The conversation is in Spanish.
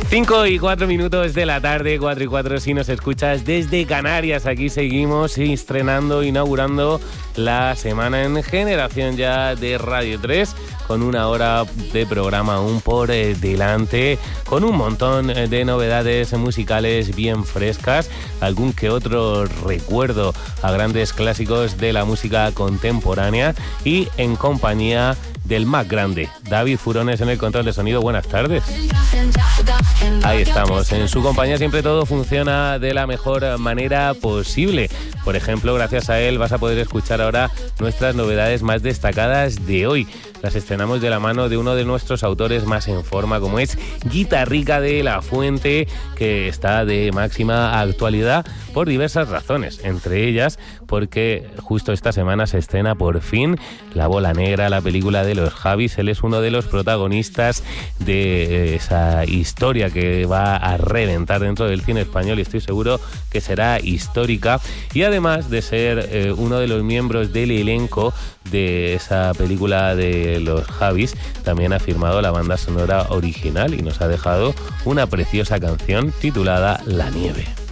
5:04 de la tarde, 4:04 si nos escuchas desde Canarias. Aquí seguimos estrenando, inaugurando la semana en Generación Ya de Radio 3, con una hora de programa aún por delante, con un montón de novedades musicales bien frescas, algún que otro recuerdo a grandes clásicos de la música contemporánea y en compañía del más grande, David Furones en el control de sonido. Buenas tardes. Ahí estamos, en su compañía siempre todo funciona de la mejor manera posible. Por ejemplo, gracias a él vas a poder escuchar ahora nuestras novedades más destacadas de hoy. Las estrenamos de la mano de uno de nuestros autores más en forma, como es Guitarrica de la Fuente, que está de máxima actualidad por diversas razones, entre ellas porque justo esta semana se estrena por fin La Bola Negra, la película de los Javis. Él es uno de los protagonistas de esa historia que va a reventar dentro del cine español y estoy seguro que será histórica, y además de ser uno de los miembros del elenco de esa película de los Javis, también ha firmado la banda sonora original y nos ha dejado una preciosa canción titulada La Nieve.